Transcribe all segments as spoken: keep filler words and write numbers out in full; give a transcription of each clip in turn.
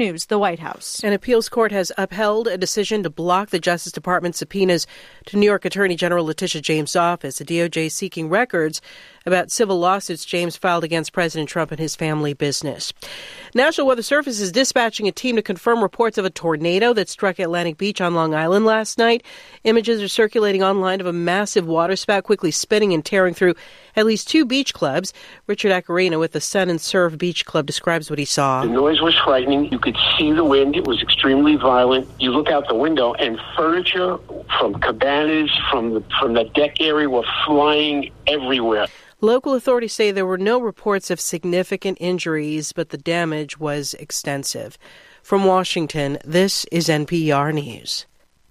News, the White House. An appeals court has upheld a decision to block the Justice Department's subpoenas to New York Attorney General Letitia James' office. The D O J seeking records about civil lawsuits James filed against President Trump and his family business. National Weather Service is dispatching a team to confirm reports of a tornado that struck Atlantic Beach on Long Island last night. Images are circulating online of a massive waterspout quickly spinning and tearing through at least two beach clubs. Richard Acarina with the Sun and Surf Beach Club describes what he saw. The noise was frightening. You could see the wind. It was extremely violent. You look out the window and furniture from cabanas, from the, from the deck area were flying everywhere. Local authorities say there were no reports of significant injuries, but the damage was extensive. From Washington, this is N P R News.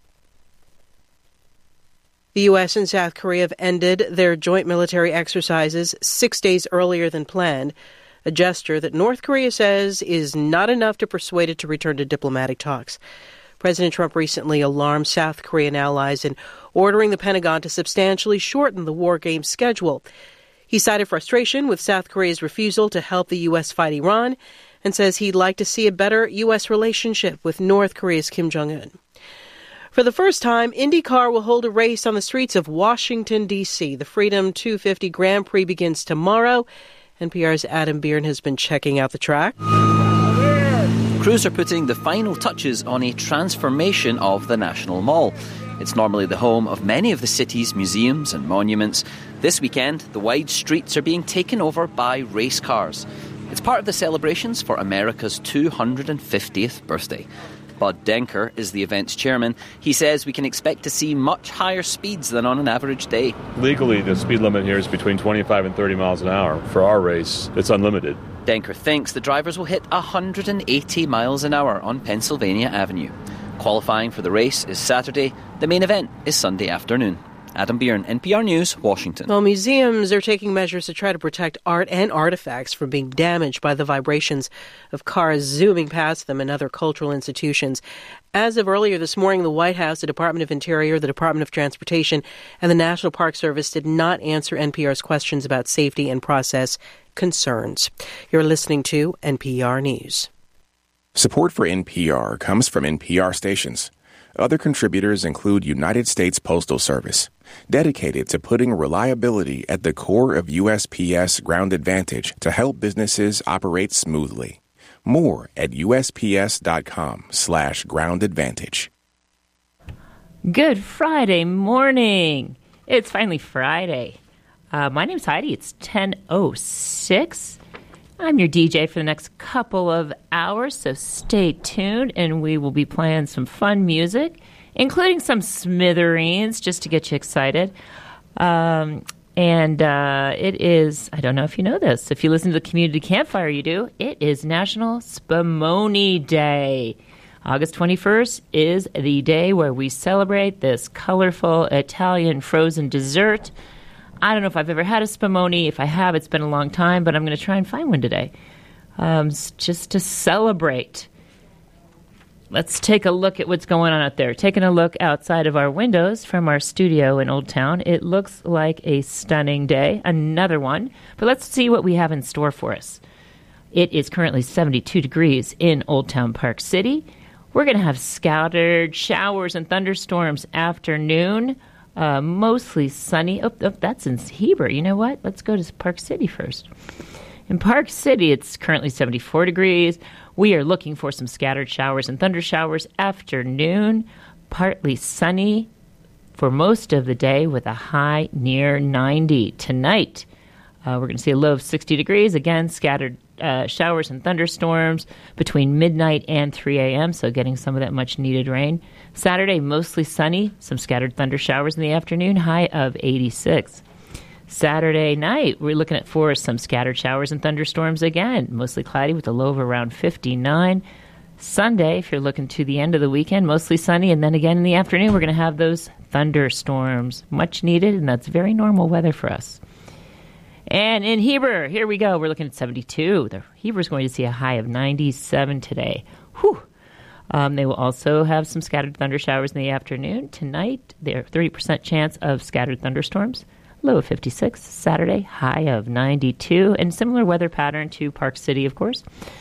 The U S and South Korea have ended their joint military exercises six days earlier than planned, a gesture that North Korea says is not enough to persuade it to return to diplomatic talks. President Trump recently alarmed South Korean allies in ordering the Pentagon to substantially shorten the war games schedule. He cited frustration with South Korea's refusal to help the U S fight Iran and says he'd like to see a better U S relationship with North Korea's Kim Jong-un. For the first time, IndyCar will hold a race on the streets of Washington, D C. The Freedom two fifty Grand Prix begins tomorrow. N P R's Adam Byrne has been checking out the track. Crews are putting the final touches on a transformation of the National Mall. It's normally the home of many of the city's museums and monuments. This weekend, the wide streets are being taken over by race cars. It's part of the celebrations for America's two hundred fiftieth birthday. Bud Denker is the event's chairman. He says we can expect to see much higher speeds than on an average day. Legally, the speed limit here is between twenty-five and thirty miles an hour. For our race, it's unlimited. Denker thinks the drivers will hit one hundred eighty miles an hour on Pennsylvania Avenue. Qualifying for the race is Saturday. The main event is Sunday afternoon. Adam Byrne, N P R News, Washington. Well, museums are taking measures to try to protect art and artifacts from being damaged by the vibrations of cars zooming past them and other cultural institutions. As of earlier this morning, the White House, the Department of Interior, the Department of Transportation, and the National Park Service did not answer N P R's questions about safety and process concerns. You're listening to N P R News. Support for N P R comes from N P R stations. Other contributors include United States Postal Service, dedicated to putting reliability at the core of U S P S Ground Advantage to help businesses operate smoothly. More at USPS.com slash Ground Advantage. Good Friday morning. It's finally Friday. Uh, my name's Heidi. It's ten oh six. I'm your D J for the next couple of hours, so stay tuned, and we will be playing some fun music, including some Smithereens, just to get you excited. Um, and uh, it is, I don't know if you know this, if you listen to the Community Campfire, you do, it is National Spumoni Day. August twenty-first is the day where we celebrate this colorful Italian frozen dessert. I don't know if I've ever had a spumoni. If I have, it's been a long time, but I'm going to try and find one today, um, just to celebrate. Let's take a look at what's going on out there. Taking a look outside of our windows from our studio in Old Town, it looks like a stunning day, another one. But let's see what we have in store for us. It is currently seventy-two degrees in Old Town Park City. We're going to have scattered showers and thunderstorms afternoon. Uh, mostly sunny. Oh, oh, that's in Heber. You know what? Let's go to Park City first. In Park City, it's currently seventy-four degrees. We are looking for some scattered showers and thunder showers afternoon. Partly sunny for most of the day with a high near ninety. Tonight, uh, we're going to see a low of sixty degrees. Again, scattered uh, showers and thunderstorms between midnight and three a.m., so getting some of that much-needed rain. Saturday, mostly sunny, some scattered thunder showers in the afternoon, high of eighty-six. Saturday night, we're looking at for some scattered showers and thunderstorms again, mostly cloudy with a low of around fifty-nine. Sunday, if you're looking to the end of the weekend, mostly sunny, and then again in the afternoon, we're going to have those thunderstorms, much needed, and that's very normal weather for us. And in Heber, here we go. We're looking at seventy-two. The Heber's going to see a high of ninety-seven today. Whew. Um, they will also have some scattered thunder showers in the afternoon. Tonight, there are thirty percent chance of scattered thunderstorms. Low of fifty-six. Saturday, high of ninety-two. And similar weather pattern to Park City, of course.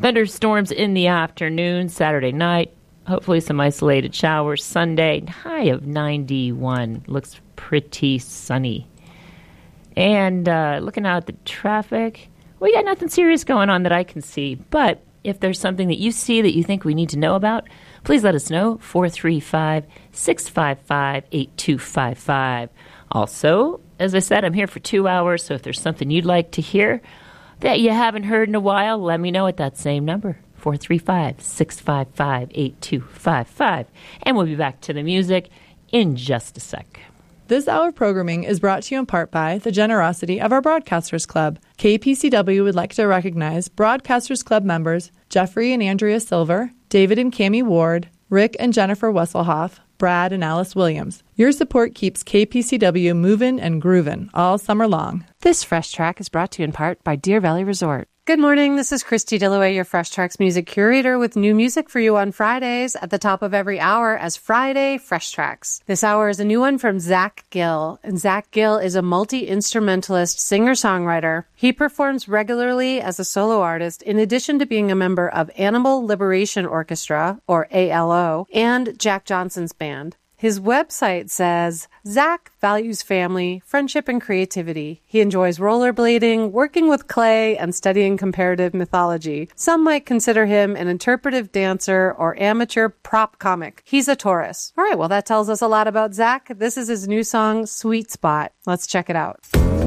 Thunderstorms in the afternoon, Saturday night. Hopefully some isolated showers Sunday. High of ninety-one. Looks pretty sunny. And uh, looking out at the traffic, we got nothing serious going on that I can see. But if there's something that you see that you think we need to know about, please let us know. four three five, six five five, eight two five five. Also, as I said, I'm here for two hours, so if there's something you'd like to hear that you haven't heard in a while, let me know at that same number, four three five, six five five, eight two five five. And we'll be back to the music in just a sec. This hour of programming is brought to you in part by the generosity of our Broadcasters Club. K P C W would like to recognize Broadcasters Club members Jeffrey and Andrea Silver, David and Cammie Ward, Rick and Jennifer Wesselhoff, Brad and Alice Williams. Your support keeps K P C W moving and grooving all summer long. This Fresh Track is brought to you in part by Deer Valley Resort. Good morning, this is Christy Dillaway, your Fresh Tracks music curator, with new music for you on Fridays at the top of every hour as Friday Fresh Tracks. This hour is a new one from Zach Gill, and Zach Gill is a multi-instrumentalist singer-songwriter. He performs regularly as a solo artist in addition to being a member of Animal Liberation Orchestra, or A L O, and Jack Johnson's band. His website says, Zach values family, friendship, and creativity. He enjoys rollerblading, working with clay, and studying comparative mythology. Some might consider him an interpretive dancer or amateur prop comic. He's a Taurus. All right, well, that tells us a lot about Zach. This is his new song, Sweet Spot. Let's check it out.